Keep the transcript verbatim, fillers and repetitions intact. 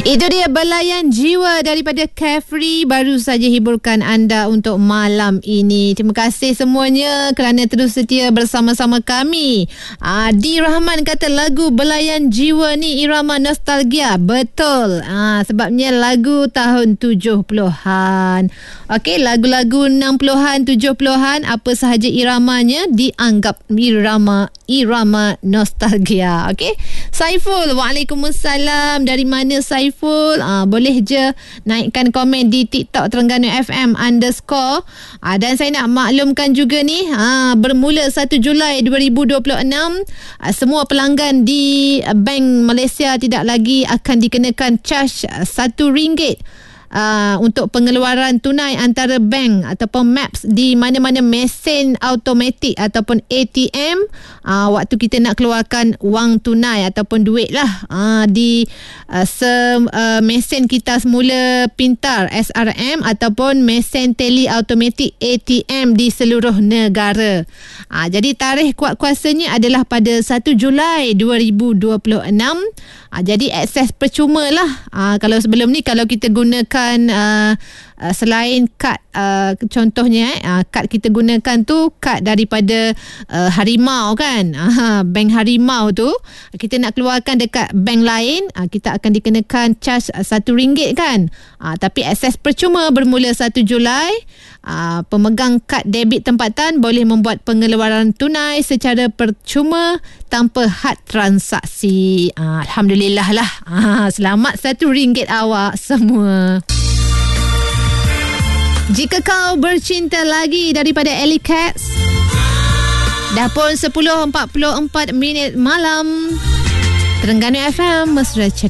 Itu dia Belayan Jiwa daripada Carefree, baru saja hiburkan anda untuk malam ini. Terima kasih semuanya kerana terus setia bersama-sama kami. Adi Rahman kata lagu Belayan Jiwa ni irama nostalgia. Betul. Ha, sebabnya lagu tahun tujuh puluhan. Okey, lagu-lagu enam puluhan, tujuh puluhan, apa sahaja iramanya dianggap irama irama nostalgia. Okey. Saiful, Waalaikumsalam. Dari mana Saiful? Ah, boleh je naikkan komen di TikTok Terengganu F M underscore. Ah, dan saya nak maklumkan juga ni, ah, bermula satu Julai dua ribu dua puluh enam, ah, semua pelanggan di Bank Malaysia tidak lagi akan dikenakan caj satu ringgit. Uh, untuk pengeluaran tunai antara bank ataupun maps di mana-mana mesin automatik ataupun A T M, uh, waktu kita nak keluarkan wang tunai ataupun duit lah, uh, di uh, se, uh, mesin kita semula pintar S R M ataupun mesin teli automatik A T M di seluruh negara. Uh, jadi tarikh kuat kuasanya adalah pada satu Julai dua ribu dua puluh enam. Uh, jadi akses percuma lah. Uh, kalau sebelum ni kalau kita gunakan Uh, uh, selain kad, uh, contohnya eh, uh, kad kita gunakan tu kad daripada uh, Harimau kan, uh, bank Harimau tu kita nak keluarkan dekat bank lain, uh, kita akan dikenakan caj satu ringgit kan. Uh, tapi akses percuma bermula satu Julai. Uh, pemegang kad debit tempatan boleh membuat pengeluaran tunai secara percuma tanpa had transaksi. Uh, Alhamdulillah lah. Uh, selamat satu ringgit awak semua. Jika kau bercinta lagi daripada Ellie Cats. Dah pun sepuluh empat puluh empat minit malam. Terengganu F M, mesra ceria.